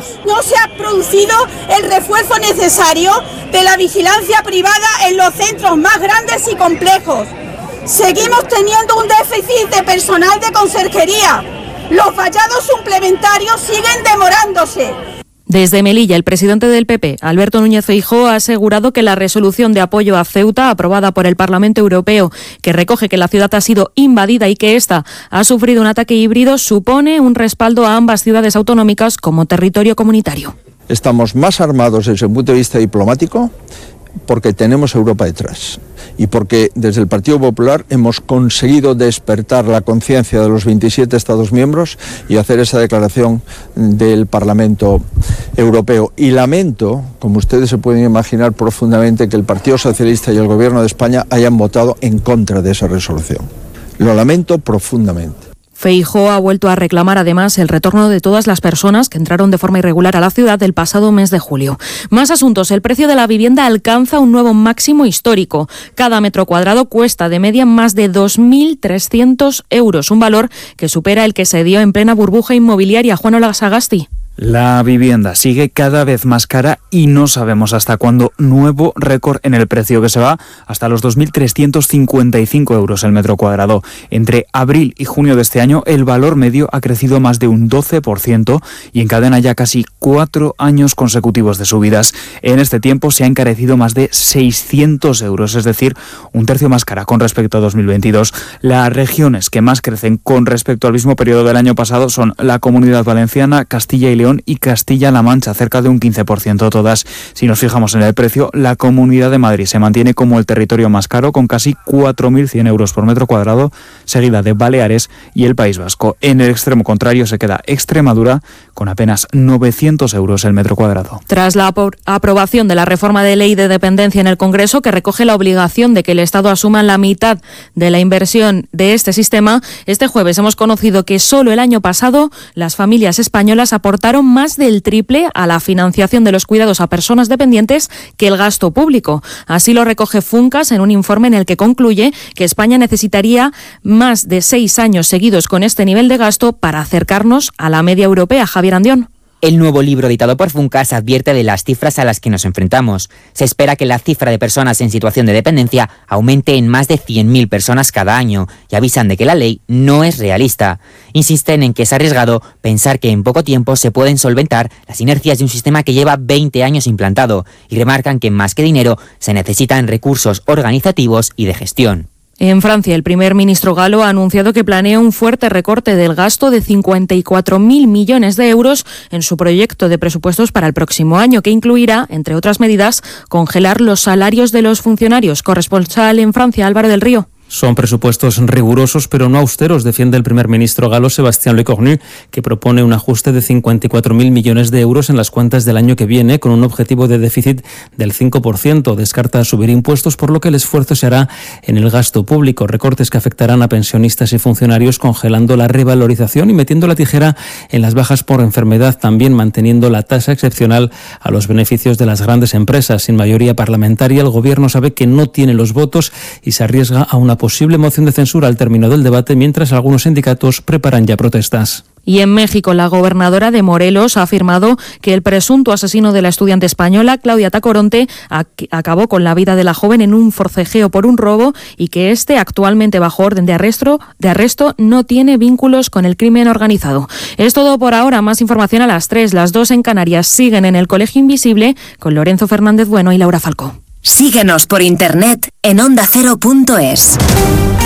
años. No se ha producido el refuerzo necesario de la vigilancia privada en los centros más grandes y complejos. Seguimos teniendo un déficit de personal de conserjería. Los vallados suplementarios siguen demorándose. Desde Melilla, el presidente del PP, Alberto Núñez Feijóo, ha asegurado que la resolución de apoyo a Ceuta, aprobada por el Parlamento Europeo, que recoge que la ciudad ha sido invadida y que ésta ha sufrido un ataque híbrido, supone un respaldo a ambas ciudades autonómicas como territorio comunitario. Estamos más armados desde el punto de vista diplomático porque tenemos Europa detrás y porque desde el Partido Popular hemos conseguido despertar la conciencia de los 27 Estados miembros y hacer esa declaración del Parlamento Europeo. Y lamento, como ustedes se pueden imaginar profundamente, que el Partido Socialista y el Gobierno de España hayan votado en contra de esa resolución. Lo lamento profundamente. Feijóo ha vuelto a reclamar además el retorno de todas las personas que entraron de forma irregular a la ciudad el pasado mes de julio. Más asuntos. El precio de la vivienda alcanza un nuevo máximo histórico. Cada metro cuadrado cuesta de media más de 2.300 euros, un valor que supera el que se dio en plena burbuja inmobiliaria. Juan Olasagasti. La vivienda sigue cada vez más cara y no sabemos hasta cuándo. Nuevo récord en el precio, que se va hasta los 2.355 euros el metro cuadrado. Entre abril y junio de este año, el valor medio ha crecido más de un 12% y encadena ya casi 4 años consecutivos de subidas. En este tiempo se ha encarecido más de 600 euros, es decir, un tercio más cara con respecto a 2022. Las regiones que más crecen con respecto al mismo periodo del año pasado son la Comunidad Valenciana, Castilla y León y Castilla-La Mancha, cerca de un 15% todas. Si nos fijamos en el precio, la Comunidad de Madrid se mantiene como el territorio más caro, con casi 4.100 euros por metro cuadrado, seguida de Baleares y el País Vasco. En el extremo contrario se queda Extremadura, con apenas 900 euros el metro cuadrado. Tras la aprobación de la reforma de ley de dependencia en el Congreso, que recoge la obligación de que el Estado asuma la mitad de la inversión de este sistema, este jueves hemos conocido que solo el año pasado las familias españolas aportaron más del triple a la financiación de los cuidados a personas dependientes que el gasto público. Así lo recoge Funcas en un informe en el que concluye que España necesitaría más de 6 años seguidos con este nivel de gasto para acercarnos a la media europea. Javier Andión. El nuevo libro editado por Funcas advierte de las cifras a las que nos enfrentamos. Se espera que la cifra de personas en situación de dependencia aumente en más de 100.000 personas cada año y avisan de que la ley no es realista. Insisten en que es arriesgado pensar que en poco tiempo se pueden solventar las inercias de un sistema que lleva 20 años implantado y remarcan que más que dinero se necesitan recursos organizativos y de gestión. En Francia, el primer ministro galo ha anunciado que planea un fuerte recorte del gasto de 54.000 millones de euros en su proyecto de presupuestos para el próximo año, que incluirá, entre otras medidas, congelar los salarios de los funcionarios. Corresponsal en Francia, Álvaro del Río. Son presupuestos rigurosos pero no austeros, defiende el primer ministro galo Sébastien Lecornu, que propone un ajuste de 54.000 millones de euros en las cuentas del año que viene, con un objetivo de déficit del 5%. Descarta subir impuestos, por lo que el esfuerzo se hará en el gasto público. Recortes que afectarán a pensionistas y funcionarios, congelando la revalorización y metiendo la tijera en las bajas por enfermedad, también manteniendo la tasa excepcional a los beneficios de las grandes empresas. Sin mayoría parlamentaria, el gobierno sabe que no tiene los votos y se arriesga a una posible moción de censura al término del debate, mientras algunos sindicatos preparan ya protestas. Y en México, la gobernadora de Morelos ha afirmado que el presunto asesino de la estudiante española, Claudia Tacoronte, acabó con la vida de la joven en un forcejeo por un robo y que este, actualmente bajo orden de arresto, no tiene vínculos con el crimen organizado. Es todo por ahora. Más información a las 3. Las 2 en Canarias siguen en el Colegio Invisible con Lorenzo Fernández Bueno y Laura Falcó. Síguenos por internet en ondacero.es.